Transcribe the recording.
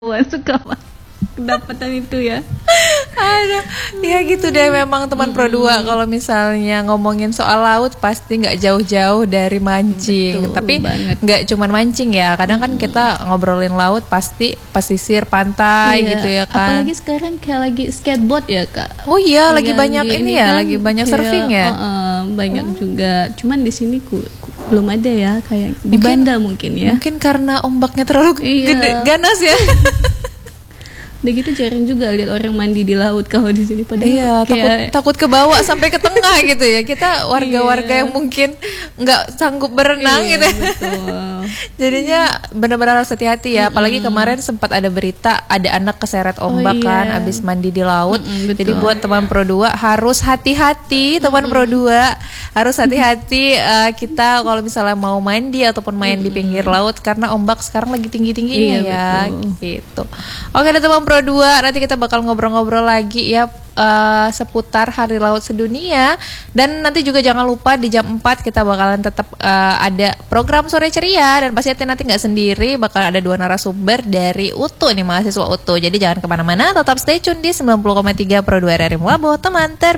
perempuan suka kedapatan itu ya. Ada, ya gitu deh memang teman Pro 2 kalau misalnya ngomongin soal laut pasti nggak jauh-jauh dari mancing. Betul, tapi banget. nggak cuman mancing ya, kadang kan kita ngobrolin laut pasti pesisir pantai Iya, gitu ya kan. apalagi sekarang kayak lagi skateboard ya Kak. Oh iya, lagi Yang banyak di ini ya, kan lagi banyak kayak, surfing ya. banyak juga. Cuman di sini belum ada ya, kayak di Banda mungkin ya. Mungkin karena ombaknya terlalu Iya. gede, ganas ya. Udah gitu jarang juga lihat orang mandi di laut kalau di sini padahal Iya, takut kebawa sampai ke tengah gitu ya. Kita warga-warga yang mungkin nggak sanggup berenang Iya, gitu. betul. Jadinya benar-benar harus hati-hati ya. Apalagi kemarin sempat ada berita ada anak keseret ombak iya. kan abis mandi di laut. Betul. Jadi buat teman Pro 2 harus hati-hati, teman Pro 2 harus hati-hati kita kalau misalnya mau mandi ataupun main di pinggir laut karena ombak sekarang lagi tinggi-tingginya Iya, ya. betul. Gitu. Oke deh teman Pro 2, nanti kita bakal ngobrol-ngobrol lagi ya seputar Hari Laut Sedunia. Dan nanti juga jangan lupa di jam 4 kita bakalan tetap ada program Sore Ceria. Dan pasti nanti nggak sendiri, bakal ada 2 narasumber dari UTU nih, mahasiswa UTU. Jadi jangan kemana-mana, tetap stay tune di 90,3 Pro 2 RRI Mulabo, teman terbaik.